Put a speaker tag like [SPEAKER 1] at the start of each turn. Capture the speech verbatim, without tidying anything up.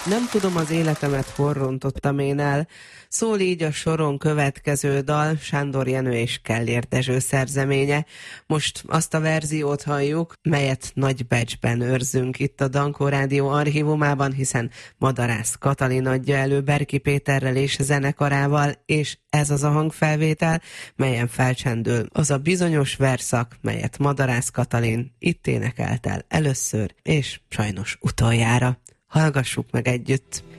[SPEAKER 1] Nem tudom az életemet, hol rontottam én el. Szól így a soron következő dal, Sándor Jenő és Kellér Dezső szerzeménye. Most azt a verziót halljuk, melyet Nagybecsben őrzünk itt a Dankó Rádió archívumában, hiszen Madarász Katalin adja elő Berki Péterrel és zenekarával, és ez az a hangfelvétel, melyen felcsendül az a bizonyos verszak, melyet Madarász Katalin itt énekelt el először, és sajnos utoljára. Hallgassuk meg együtt!